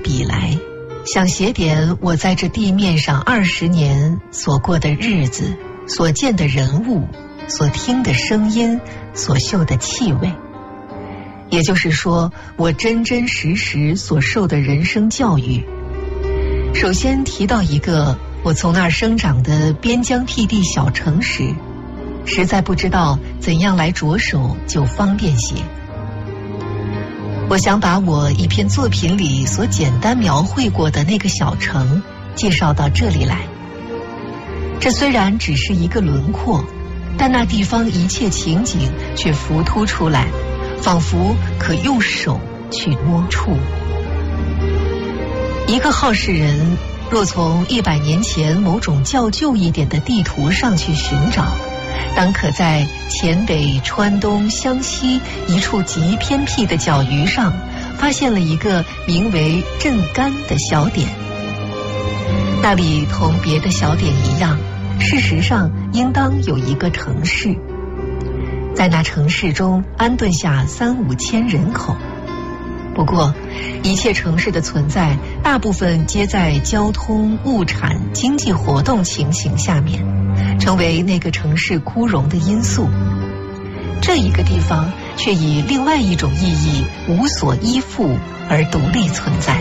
笔来，想写点我在这地面上20年所过的日子，所见的人物，所听的声音，所嗅的气味。也就是说，我真真实实所受的人生教育。首先提到一个我从那儿生长的边疆僻地小城时，实在不知道怎样来着手就方便些。我想把我一篇作品里所简单描绘过的那个小城介绍到这里来。这虽然只是一个轮廓，但那地方一切情景却浮凸出来，仿佛可用手去摸触。一个好事人若从100年前某种较旧一点的地图上去寻找，当可在黔北川东湘西一处极偏僻的角隅上发现了一个名为镇干的小点。那里同别的小点一样，事实上应当有一个城市，在那城市中安顿下3-5千人口。不过一切城市的存在大部分皆在交通、物产、经济活动情形下面，成为那个城市枯荣的因素。这一个地方却以另外一种意义无所依附而独立存在。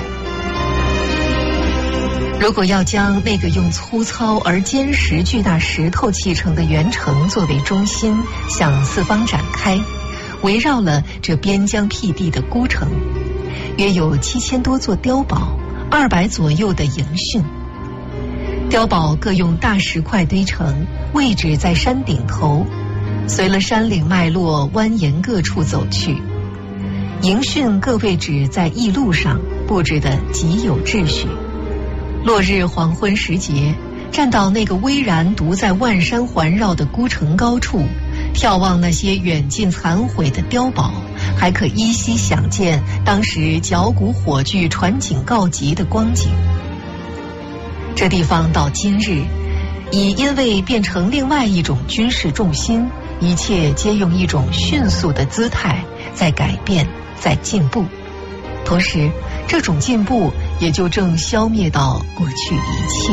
如果要将那个用粗糙而坚实巨大石头砌成的原城作为中心向四方展开，围绕了这边疆僻地的孤城，约有7000多座碉堡，200左右的营汛。碉堡各用大石块堆成，位置在山顶头，随了山岭脉络蜿蜒各处走去。营汛各位置在驿路上，布置得极有秩序。落日黄昏时节，站到那个巍然独在万山环绕的孤城高处，眺望那些远近残毁的碉堡，还可依稀想见当时绞股火炬传警告急的光景。这地方到今日已因为变成另外一种军事重心，一切皆用一种迅速的姿态在改变，在进步。同时这种进步也就正消灭到过去一切。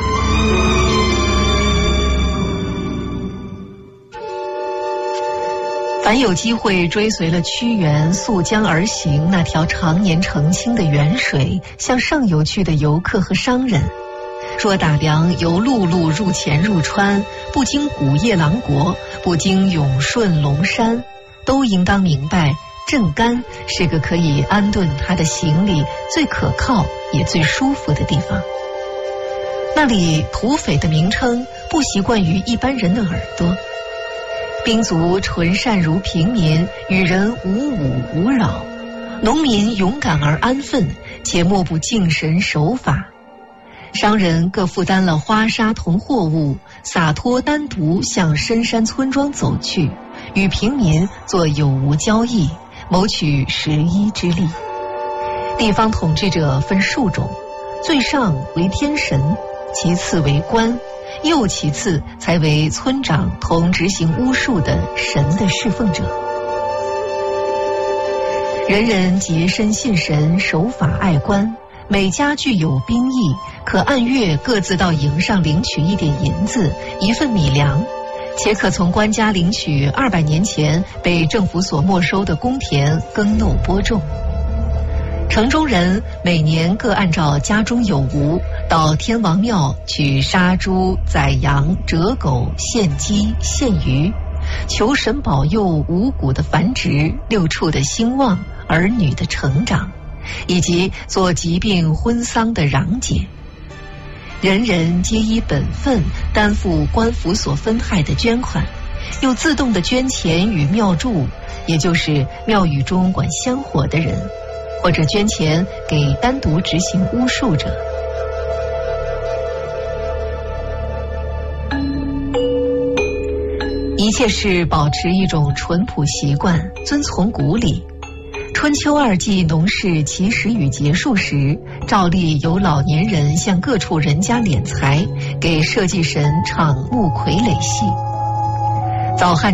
凡有机会追随了屈原溯江而行那条常年澄清的沅水向上游去的游客和商人，若打量由陆路入黔入川，不经古夜郎国，不经永顺龙山，都应当明白镇干是个可以安顿他的行李最可靠也最舒服的地方。那里土匪的名称不习惯于一般人的耳朵，兵卒纯善如平民，与人无侮无扰，农民勇敢而安分，且莫不敬神守法。商人各负担了花纱同货物，洒脱单独向深山村庄走去，与平民做有无交易，谋取食衣之利。地方统治者分数种，最上为天神，其次为官，又其次才为村长同执行巫术的神的侍奉者。人人洁身信神，守法爱官，每家具有兵役，可按月各自到营上领取一点银子，1份米粮，且可从官家领取200年前被政府所没收的公田耕耨播种。城中人每年各按照家中有无，到天王庙取杀猪、宰羊、折狗、献鸡、献鱼，求神保佑五谷的繁殖、6畜的兴旺、儿女的成长，以及做疾病婚丧的攘解。人人皆依本分担负官府所分派的捐款，又自动的捐钱与庙祝，也就是庙宇中管香火的人，或者捐钱给单独执行巫术者。一切是保持一种淳朴习惯，遵从古礼。春秋2季农事起始与结束时，照例有老年人向各处人家敛财，给社稷神唱木傀儡戏。早汉